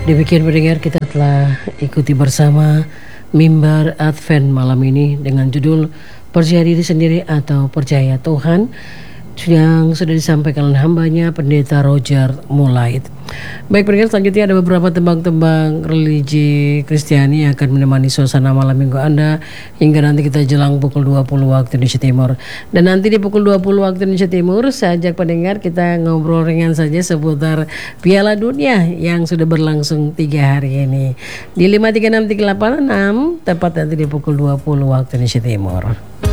Demikian pendengar, kita telah ikuti bersama mimbar Advent malam ini dengan judul Percaya Diri Sendiri atau Percaya Tuhan, yang sudah disampaikan oleh hambanya Pendeta Roger Mulait. Baik pendengar, selanjutnya ada beberapa tembang-tembang religi Kristiani yang akan menemani suasana malam minggu Anda hingga nanti kita jelang pukul 20 waktu Indonesia Timur. Dan nanti di pukul 20 waktu Indonesia Timur, saya ajak pendengar kita ngobrol ringan saja seputar Piala Dunia yang sudah berlangsung 3 hari ini. Di 5363886 tepat nanti di pukul 20 waktu Indonesia Timur.